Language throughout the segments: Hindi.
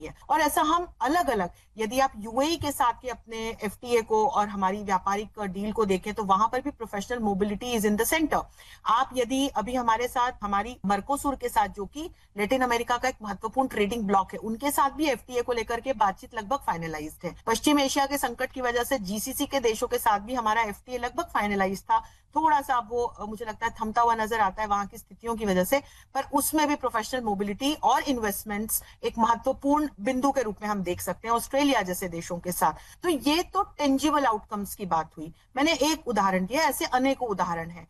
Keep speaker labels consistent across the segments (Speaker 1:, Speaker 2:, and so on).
Speaker 1: है। और ऐसा हम अलग अलग, यदि आप यूएई के साथ के अपने एफटीए को और हमारी व्यापारिक डील को देखें तो वहां पर भी professional mobility is in the centre. आप यदि अभी हमारे साथ हमारी मर्कोसुर के साथ, जो कि लेटिन अमेरिका का एक महत्वपूर्ण ट्रेडिंग ब्लॉक है, उनके साथ भी एफटीए को लेकर के बातचीत लगभग फाइनलाइज्ड है। पश्चिम एशिया के संकट की वजह से जीसीसी के देशों के साथ भी हमारा एफटीए लगभग फाइनलाइज था। थोड़ा सा वो मुझे लगता है थमता हुआ नजर आता है वहां की स्थितियों की वजह से, पर उसमें भी प्रोफेशनल मोबिलिटी और इन्वेस्टमेंट्स एक महत्वपूर्ण बिंदु के रूप में हम देख सकते हैं ऑस्ट्रेलिया जैसे देशों के साथ। तो ये तो टेंजिबल आउटकम्स की बात हुई, मैंने एक उदाहरण दिया, ऐसे अनेकों उदाहरण हैं।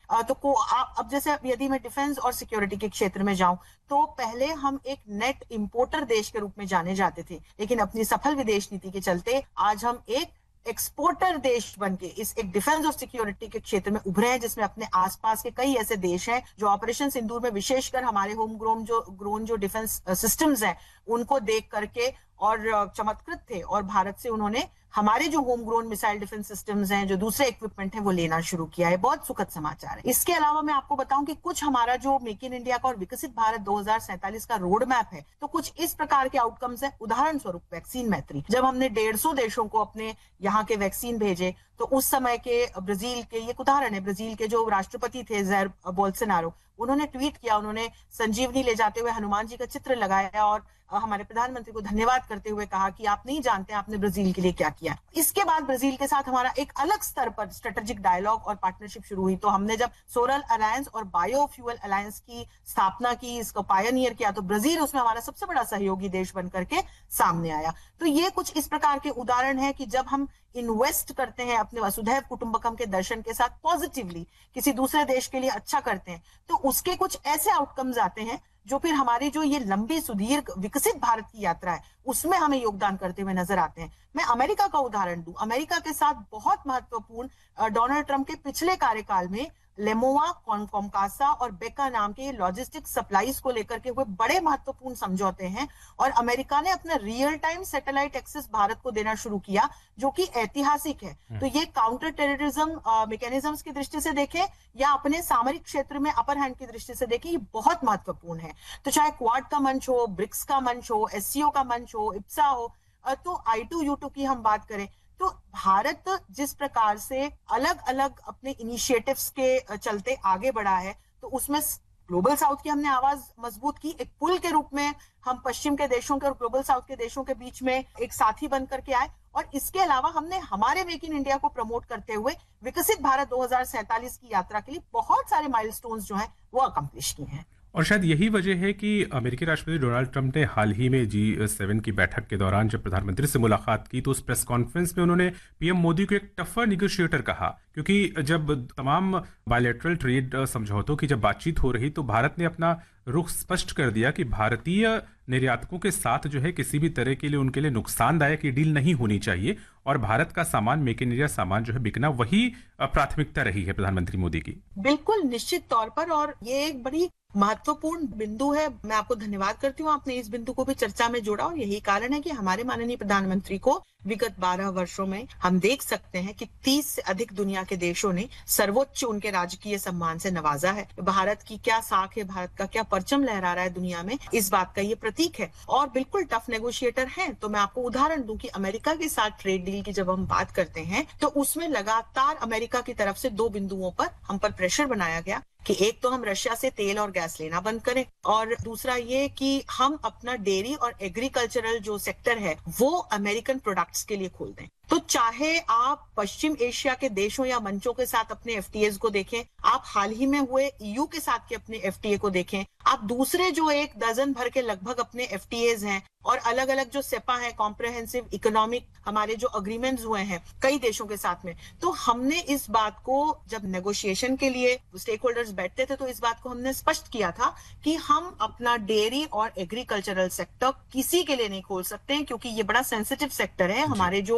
Speaker 1: अब जैसे यदि मैं डिफेंस और सिक्योरिटी के क्षेत्र में जाऊं तो पहले हम एक नेट इंपोर्टर देश के रूप में जाने जाते थे, लेकिन अपनी सफल विदेश नीति के चलते आज हम एक एक्सपोर्टर देश बन के इस एक डिफेंस और सिक्योरिटी के क्षेत्र में उभरे हैं, जिसमें अपने आसपास के कई ऐसे देश हैं जो ऑपरेशन सिंदूर में विशेषकर हमारे होम ग्रोन जो डिफेंस सिस्टम्स हैं उनको देख करके और चमत्कृत थे, और भारत से उन्होंने हमारे जो home grown missile defence systems हैं, जो दूसरे इक्विपमेंट हैं, वो लेना शुरू किया है। बहुत सुखद समाचार है। इसके अलावा मैं आपको बताऊं कि कुछ हमारा जो मेक इन इंडिया का और विकसित भारत 2047 का रोड मैप है, तो कुछ इस प्रकार के आउटकम्स हैं। उदाहरण स्वरूप वैक्सीन मैत्री, जब हमने 150 देशों को अपने यहाँ के वैक्सीन भेजे तो उस समय के ब्राजील के, ये उदाहरण है, ब्राजील के जो राष्ट्रपति थे जैर बोल्सोनारो, उन्होंने ट्वीट किया, उन्होंने संजीवनी ले जाते हुए हनुमान जी का चित्र लगाया और हमारे प्रधानमंत्री को धन्यवाद करते हुए कहा कि आप नहीं जानते आपने ब्राजील के लिए क्या किया। इसके बाद ब्राजील के साथ हमारा एक अलग स्तर पर स्ट्रेटेजिक डायलॉग और पार्टनरशिप शुरू हुई। तो हमने जब सोलर अलायंस और बायोफ्यूल अलायंस की स्थापना की, इसको पायनियर किया, तो ब्राजील उसमें हमारा सबसे बड़ा सहयोगी देश बन करके सामने आया। तो ये कुछ इस प्रकार के उदाहरण है कि जब हम इन्वेस्ट करते हैं अपने वसुधैव कुटुंबकम के दर्शन के साथ, पॉजिटिवली किसी दूसरे देश के लिए अच्छा करते हैं, तो उसके कुछ ऐसे आउटकम्स आते हैं जो फिर हमारी जो ये लंबी सुदीर्घ विकसित भारत की यात्रा है उसमें हमें योगदान करते हुए नजर आते हैं। मैं अमेरिका का उदाहरण दूं, अमेरिका के साथ बहुत महत्वपूर्ण डोनाल्ड ट्रंप के पिछले कार्यकाल में लेमोवा, कॉमकासा और बेका नाम के लॉजिस्टिक सप्लाईज को लेकर के हुए बड़े महत्वपूर्ण समझौते हैं, और अमेरिका ने अपना real time satellite access Bharat को देना शुरू किया, जो कि ऐतिहासिक है। तो ये काउंटर टेररिज्म मैकेनिज्म्स की दृष्टि से देखें या अपने सामरिक क्षेत्र में अपर हैंड की दृष्टि से देखें, ये बहुत महत्वपूर्ण है। तो चाहे क्वाड का मंच हो, ब्रिक्स का मंच हो, एससीओ का मंच हो, इप्सा हो, तो I2U2 की हम बात करें, तो भारत जिस प्रकार से अलग अलग अपने इनिशिएटिव्स के चलते आगे बढ़ा है, तो उसमें ग्लोबल साउथ की हमने आवाज मजबूत की, एक पुल के रूप में हम पश्चिम के देशों के और ग्लोबल साउथ के देशों के बीच में एक साथी बन करके आए, और इसके अलावा हमने हमारे मेक इन इंडिया को प्रमोट करते हुए विकसित भारत 2047 की यात्रा के लिए बहुत सारे माइलस्टोन्स जो हैं वो अकम्प्लिश किए हैं।
Speaker 2: और शायद यही वजह है कि अमेरिकी राष्ट्रपति डोनाल्ड ट्रंप ने हाल ही में G7 की बैठक के दौरान जब प्रधानमंत्री से मुलाकात की तो उस प्रेस कॉन्फ्रेंस में उन्होंने पीएम मोदी को एक टफर निगोशिएटर कहा, क्योंकि जब तमाम बायलैटरल ट्रेड समझौतों की जब बातचीत हो रही तो भारत ने अपना रुख स्पष्ट कर दिया कि भारतीय निर्यातकों के साथ जो है किसी भी तरह के लिए उनके लिए नुकसानदायक ये डील नहीं होनी चाहिए, और भारत का सामान, मेक इन इंडिया सामान जो है बिकना, वही प्राथमिकता रही है प्रधानमंत्री मोदी की।
Speaker 1: बिल्कुल निश्चित तौर पर, और ये एक बड़ी महत्वपूर्ण बिंदु है। मैं आपको धन्यवाद करती हूँ, आपने इस बिंदु को भी चर्चा में जोड़ा, और यही कारण है कि हमारे माननीय प्रधानमंत्री को विगत 12 वर्षों में हम देख सकते हैं कि 30 से अधिक दुनिया के देशों ने सर्वोच्च उनके राजकीय सम्मान से नवाजा है। भारत की क्या साख है, भारत का क्या परचम लहरा रहा है दुनिया में, इस बात का ये प्रतीक है। और बिल्कुल टफ नेगोशिएटर हैं। तो मैं आपको उदाहरण दूं कि अमेरिका के साथ ट्रेड डील की जब हम बात करते हैं तो उसमें लगातार अमेरिका की तरफ से 2 बिंदुओं पर हम पर प्रेशर बनाया गया कि एक तो हम रशिया से तेल और गैस लेना बंद करें, और दूसरा ये कि हम अपना डेयरी और एग्रीकल्चरल जो सेक्टर है वो अमेरिकन प्रोडक्ट्स के लिए खोल दें। तो चाहे आप पश्चिम एशिया के देशों या मंचों के साथ अपने एफटीएज को देखें, आप हाल ही में हुए ईयू के साथ के अपने एफटीए को देखें, आप दूसरे जो एक दर्जन भर के लगभग अपने एफटीएज हैं और अलग अलग जो सेपा है, कॉम्प्रहेंसिव इकोनॉमिक हमारे जो अग्रीमेंट्स हुए हैं कई देशों के साथ में, तो हमने इस बात को जब नेगोशिएशन के लिए स्टेक होल्डर्स बैठते थे तो इस बात को हमने स्पष्ट किया था कि हम अपना डेयरी और एग्रीकल्चरल सेक्टर किसी के लिए नहीं खोल सकते हैं, क्योंकि ये बड़ा सेंसिटिव सेक्टर है। हमारे जो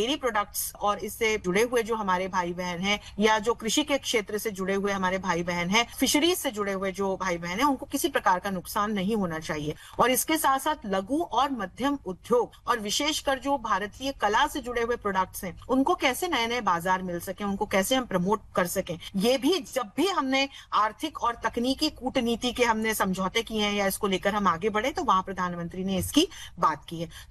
Speaker 1: डेयरी प्रोडक्ट्स और इससे जुड़े हुए जो हमारे भाई बहन हैं, या जो कृषि के क्षेत्र से जुड़े हुए हमारे भाई बहन हैं, फिशरीज से जुड़े हुए जो भाई बहन हैं, उनको किसी प्रकार का नुकसान नहीं होना चाहिए। और इसके साथ साथ लघु और मध्यम उद्योग और विशेषकर जो भारतीय कला से जुड़े हुए प्रोडक्ट्स हैं, उनको कैसे नए नए बाजार मिल सके, उनको कैसे हम प्रमोट कर सकें, ये भी जब भी हमने आर्थिक और तकनीकी कूटनीति के हमने समझौते किए हैं या इसको लेकर हम आगे बढ़े, तो वहां प्रधानमंत्री ने इसकी बात की है।